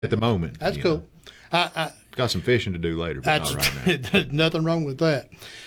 at the moment. That's cool. Got some fishing to do later, but not right now. Nothing wrong with that.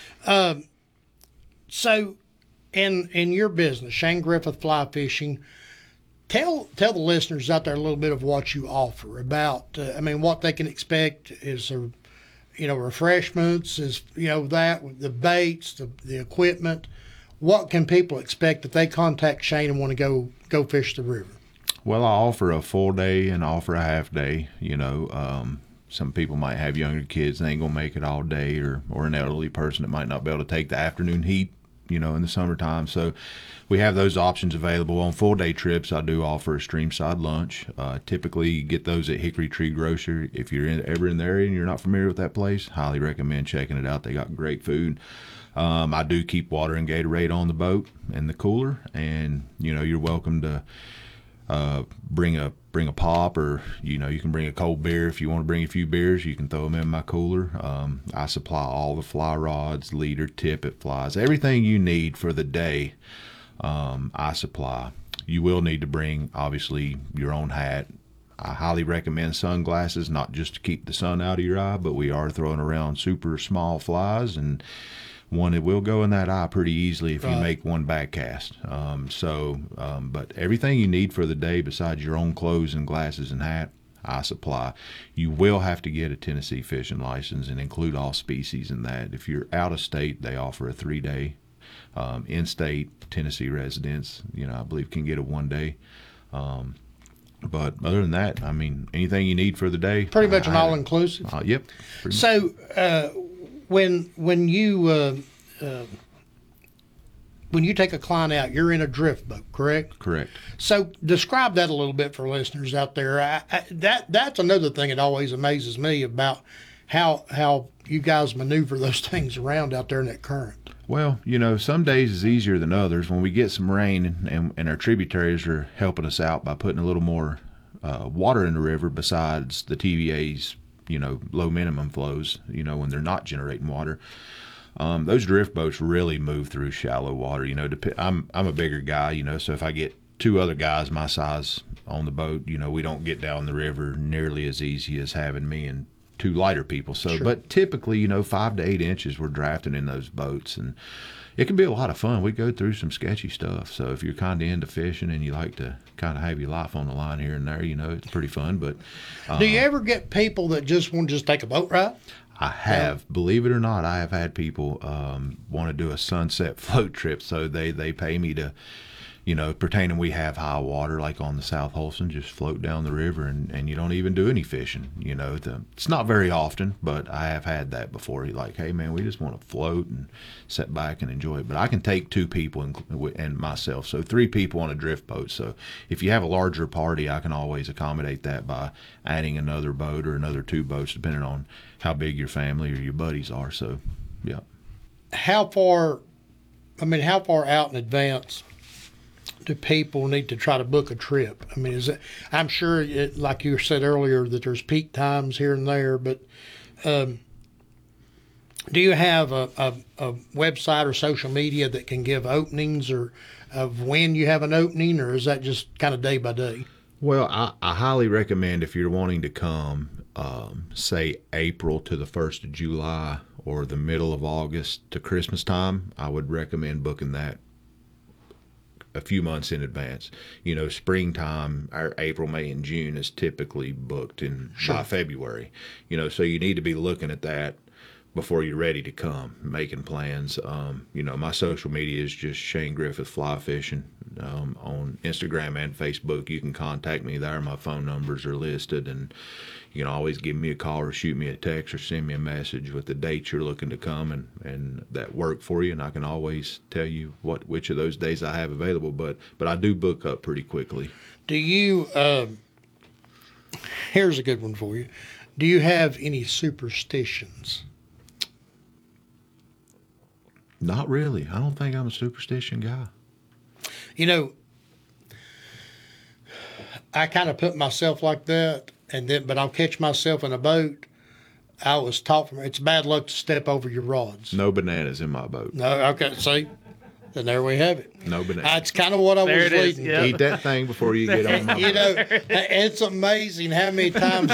So, in your business, Shane Griffith Fly Fishing, tell the listeners out there a little bit of what you offer about. What they can expect is refreshments, is that the baits, the equipment. What can people expect if they contact Shane and want to go fish the river? Well, I offer a full day and offer a half day. Some people might have younger kids and they ain't gonna make it all day, or an elderly person that might not be able to take the afternoon heat, in the summertime. So we have those options available. On full day trips, I do offer a streamside lunch. Typically you get those at Hickory Tree Grocery. If you're ever in the area and you're not familiar with that place, highly recommend checking it out. They got great food. I do keep water and Gatorade on the boat and the cooler, and you're welcome to bring a pop, or you can bring a cold beer. If you want to bring a few beers, you can throw them in my cooler. I supply all the fly rods, leader, tippet, flies, everything you need for the day. I supply. You will need to bring, obviously, your own hat. I highly recommend sunglasses, not just to keep the sun out of your eye, but we are throwing around super small flies, and one that will go in that eye pretty easily if you make one back cast. But everything you need for the day besides your own clothes and glasses and hat, I supply. You will have to get a Tennessee fishing license and include all species in that. If you're out of state, they offer a 3-day. In-state Tennessee residents, I believe, can get a 1-day. But other than that, anything you need for the day. Pretty much an all-inclusive? Yep. So when you take a client out, you're in a drift boat, correct? Correct. So describe that a little bit for listeners out there. That's another thing that always amazes me about how you guys maneuver those things around out there in that current. Well, some days is easier than others. When we get some rain and our tributaries are helping us out by putting a little more water in the river besides the TVA's, low minimum flows, when they're not generating water. Those drift boats really move through shallow water. I'm a bigger guy, so if I get 2 other guys my size on the boat, we don't get down the river nearly as easy as having me and 2 lighter people. So, sure. But typically, 5 to 8 inches we're drafting in those boats, and it can be a lot of fun. We go through some sketchy stuff. So if you're kind of into fishing and you like to kind of have your life on the line here and there, it's pretty fun. But do you ever get people that just want to take a boat ride? I have, believe it or not, I have had people want to do a sunset float trip. So they pay me to, pertaining we have high water like on the South Holston, just float down the river and you don't even do any fishing. It's not very often, but I have had that before. You're like, hey man, we just want to float and sit back and enjoy it. But I can take 2 people and myself, so 3 people on a drift boat. So if you have a larger party, I can always accommodate that by adding another boat or another 2 boats, depending on how big your family or your buddies are. So, yeah. How far out in advance do people need to try to book a trip? I'm sure, like you said earlier, that there's peak times here and there, but do you have a website or social media that can give openings or of when you have an opening, or is that just kind of day by day? Well, I highly recommend, if you're wanting to come, say April to the 1st of July or the middle of August to Christmas time, I would recommend booking that a few months in advance. Springtime, our April, May, and June is typically booked by February. So you need to be looking at that before you're ready to come, making plans. My social media is just Shane Griffith Fly Fishing on Instagram and Facebook. You can contact me there. My phone numbers are listed, and you can always give me a call or shoot me a text or send me a message with the dates you're looking to come and that work for you, and I can always tell you which of those days I have available. But I do book up pretty quickly. Do you? Here's a good one for you. Do you have any superstitions? Not really. I don't think I'm a superstition guy. I kind of put myself like that, but I'll catch myself in a boat. I was taught it's bad luck to step over your rods. No bananas in my boat. No, okay, see? And there we have it. No banana. That's kind of what I There was it is, leading yeah. to. Eat that thing before you get on my You know, it's amazing how many times